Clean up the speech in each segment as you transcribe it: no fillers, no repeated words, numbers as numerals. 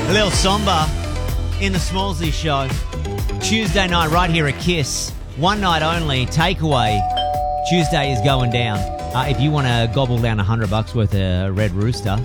A little somber in the Smallsy show. Tuesday night right here at Kiss. One night only, takeaway. Tuesday is going down. If you want to gobble down $100 worth of Red Rooster,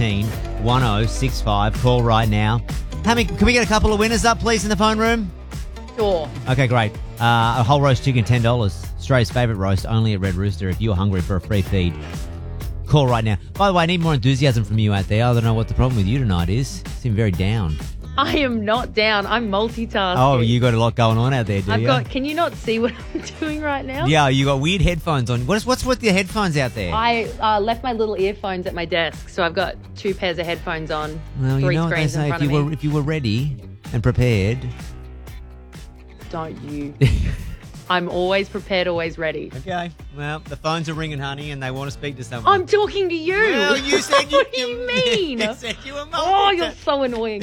13-1065. Call right now. Can we get a couple of winners up, please, in the phone room? Sure. Okay, great. A whole roast chicken, $10. Australia's favourite roast, only at Red Rooster. If you're hungry for a free feed, call right now. By the way, I need more enthusiasm from you out there. I don't know what the problem with you tonight is. You seem very down. I am not down. I'm multitasking. Oh, you got a lot going on out there, do you? Can you not see what I'm doing right now? Yeah, you got weird headphones on. What's with the headphones out there? I left my little earphones at my desk, so I've got 2 pairs of headphones on, Well, 3 you know what they screens in say, front of me. if you were ready and prepared. Don't you. I'm always prepared, always ready. Okay. Well, the phones are ringing, honey, and they want to speak to someone. I'm talking to you. Well, you said you... What do you mean? You said you were Oh, you're so annoying.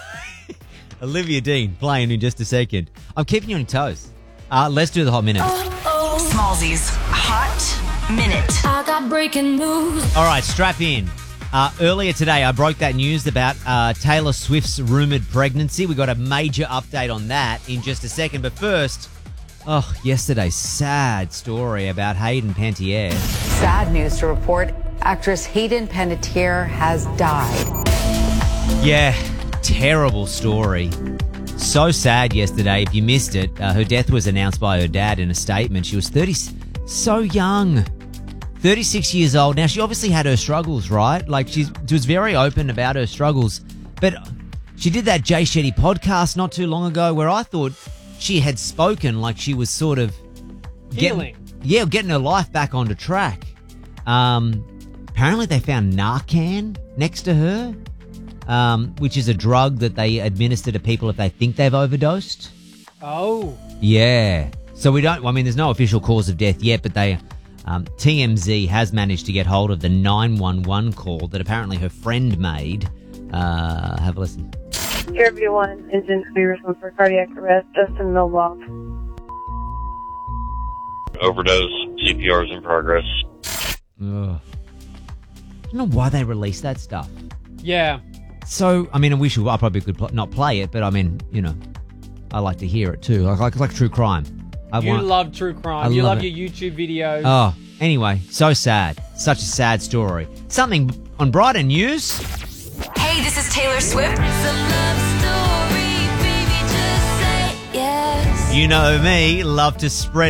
Olivia Dean playing in just a second. I'm keeping you on your toes. Let's do the Hot Minute. Smallsy's Hot Minute. I got breaking news. All right, strap in. Earlier today, I broke that news about Taylor Swift's rumoured pregnancy. We got a major update on that in just a second. But first, yesterday's sad story about Hayden Panettiere. Sad news to report. Actress Hayden Panettiere has died. Yeah, terrible story. So sad yesterday. If you missed it, her death was announced by her dad in a statement. She was 30, so young. 36 years old. Now, she obviously had her struggles, right? Like, she was very open about her struggles. But she did that Jay Shetty podcast not too long ago where I thought she had spoken like she was sort of getting her life back onto track. Apparently, they found Narcan next to her, which is a drug that they administer to people if they think they've overdosed. Oh. Yeah. So there's no official cause of death yet, but TMZ has managed to get hold of the 911 call that apparently her friend made. Have a listen. Fairview 1, engine clears for cardiac arrest, Justin Milwaukee. Overdose, CPR is in progress. Ugh. I don't know why they released that stuff. Yeah. So, I probably could not play it, but I like to hear it too. I like true crime. Love true crime. You love your YouTube videos. Oh, anyway, so sad. Such a sad story. Something on brighter news. Hey, this is Taylor Swift. It's a love story, baby, just say yes. You know me, love to spread